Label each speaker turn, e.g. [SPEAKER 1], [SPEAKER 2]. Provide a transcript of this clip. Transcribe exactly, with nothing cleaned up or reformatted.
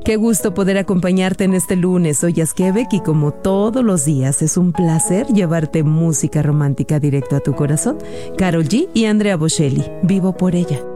[SPEAKER 1] Qué gusto poder acompañarte en este lunes. Soy Jazz Quebec y como todos los días es un placer llevarte música romántica directo a tu corazón. Karol G y Andrea Bocelli, Vivo por ella.